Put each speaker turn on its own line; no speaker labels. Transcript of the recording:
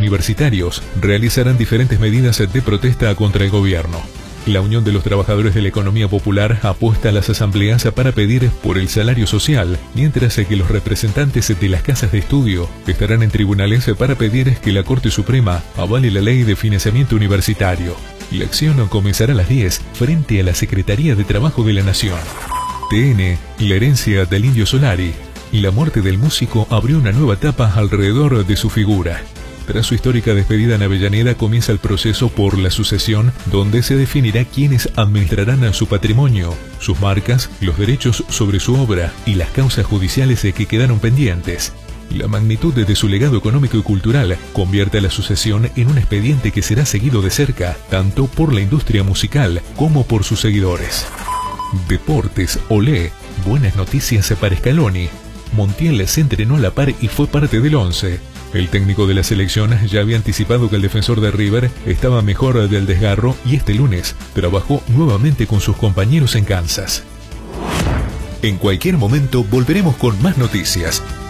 universitarios realizarán diferentes medidas de protesta contra el gobierno. La Unión de los Trabajadores de la Economía Popular apuesta a las asambleas para pedir por el salario social, mientras que los representantes de las casas de estudio estarán en tribunales para pedir que la Corte Suprema avale la ley de financiamiento universitario. La acción comenzará a las 10 frente a la Secretaría de Trabajo de la Nación. TN, la herencia del Indio Solari. La muerte del músico abrió una nueva etapa alrededor de su figura. Tras su histórica despedida en Avellaneda comienza el proceso por la sucesión, donde se definirá quiénes administrarán su patrimonio, sus marcas, los derechos sobre su obra y las causas judiciales que quedaron pendientes. La magnitud de su legado económico y cultural convierte a la sucesión en un expediente que será seguido de cerca, tanto por la industria musical como por sus seguidores. Deportes, olé, buenas noticias para Scaloni. Montiel se entrenó a la par y fue parte del 11. El técnico de la selección ya había anticipado que el defensor de River estaba mejor del desgarro y este lunes trabajó nuevamente con sus compañeros en Kansas. En cualquier momento volveremos con más noticias.